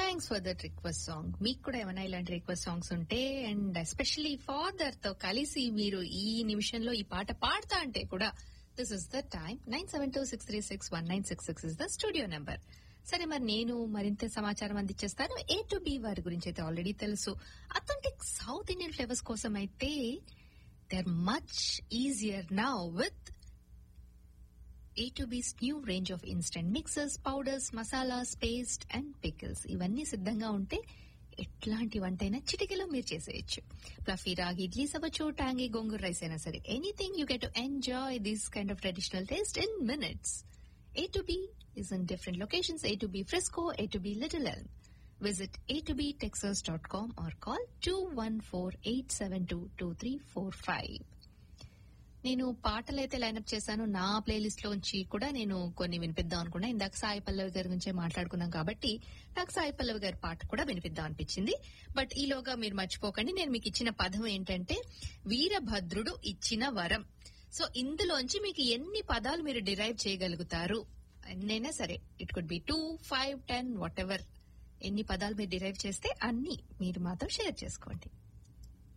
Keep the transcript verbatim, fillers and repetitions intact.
Thanks for that request song. మీకు కూడా ఏమైనా ఇలాంటి రిక్వెస్ట్ సాంగ్స్ ఉంటే అండ్ ఎస్పెషలీ ఫాదర్ తో కలిసి మీరు ఈ నిమిషంలో ఈ పాట పాడతా అంటే కూడా this is the time. Nine seven two six three six one nine six six is the studio number. సరే, మరి నేను మరింత సమాచారం అందించేస్తాను. ఏ టు బి వారి గురించి అయితే ఆల్రెడీ తెలుసు. అథెంటిక్ సౌత్ ఇండియన్ ఫ్లేవర్స్ కోసం అయితే they are much easier now with A to B's new range of instant mixes, powders, masalas, paste and pickles. ఇవన్నీ సిద్ధంగా ఉంటే ఎట్లాంటి వంటైనా చిటికెలో మీరు చేసేయచ్చు. ప్లఫీ రాగి ఇడ్లీస్ అవ్వచ్చు, టాంగీ గోంగూర రైస్ అయినా సరే, anything you get to enjoy this kind of traditional taste in minutes. A to B is in different locations. A to B Frisco, A to B Little Elm. Visit a to b texas dot com or call two one four eight seven two two three four five. నేను పాటలైతే lineup చేశాను. నా playlist లోంచి కూడా నేను కొన్ని వినిపిద్దాం అనుకున్నా. ఇందాక సాయి పల్లవి గారి గురించే మాట్లాడుకున్నాం కాబట్టి నాకు సాయి పల్లవి గారి పాట కూడా వినిపిద్దాం అనిపించింది. బట్ ఈలోగా మీరు మర్చిపోకండి, నేను మీకు ఇచ్చిన పదం ఏంటంటే వీరభద్రుడు ఇచ్చిన వరం. సో ఇందులోంచి మీకు ఎన్ని పదాలు మీరు డిరైవ్ చేయగలుగుతారు, ఎన్నైనా సరే, it could be two five ten what ever, ఎన్ని పదాలు మీరు డిరైవ్ చేస్తే అన్ని మీరు మాతో షేర్ చేసుకోండి.